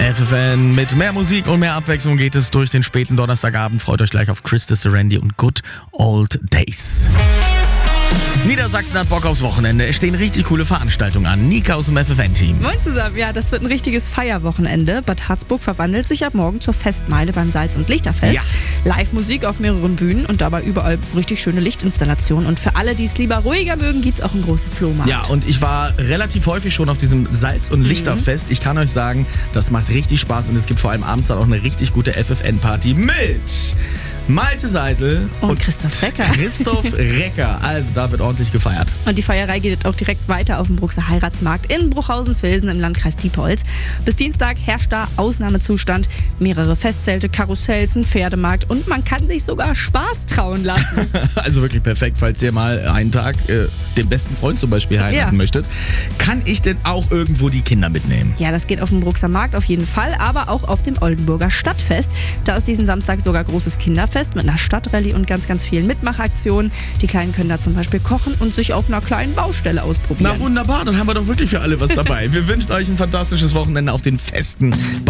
FFN mit mehr Musik und mehr Abwechslung geht es durch den späten Donnerstagabend. Freut euch gleich auf Krista Serendi und Good Old Days. Niedersachsen hat Bock aufs Wochenende. Es stehen richtig coole Veranstaltungen an. Nika aus dem FFN-Team. Moin zusammen, ja, das wird ein richtiges Feierwochenende. Bad Harzburg verwandelt sich ab morgen zur Festmeile beim Salz- und Lichterfest. Ja. Live-Musik auf mehreren Bühnen und dabei überall richtig schöne Lichtinstallationen. Und für alle, die es lieber ruhiger mögen, gibt es auch einen großen Flohmarkt. Ja, und ich war relativ häufig schon auf diesem Salz- und Lichterfest. Ich kann euch sagen, das macht richtig Spaß und es gibt vor allem abends dann auch eine richtig gute FFN-Party mit Malte Seidel und Christoph Recker. Also da wird ordentlich gefeiert. Und die Feierei geht auch direkt weiter auf dem Bruxer Heiratsmarkt in Bruchhausen-Vilsen im Landkreis Diepholz. Bis Dienstag herrscht da Ausnahmezustand. Mehrere Festzelte, Karussells, ein Pferdemarkt und man kann sich sogar Spaß trauen lassen. Also wirklich perfekt, falls ihr mal einen Tag den besten Freund zum Beispiel heiraten möchtet. Kann ich denn auch irgendwo die Kinder mitnehmen? Ja, das geht auf dem Bruxer Markt auf jeden Fall, aber auch auf dem Oldenburger Stadtfest. Da ist diesen Samstag sogar großes Kinderfest mit einer Stadtrallye und ganz, ganz vielen Mitmachaktionen. Die Kleinen können da zum Beispiel kochen und sich auf einer kleinen Baustelle ausprobieren. Na wunderbar, dann haben wir doch wirklich für alle was dabei. Wir wünschen euch ein fantastisches Wochenende auf den Festen.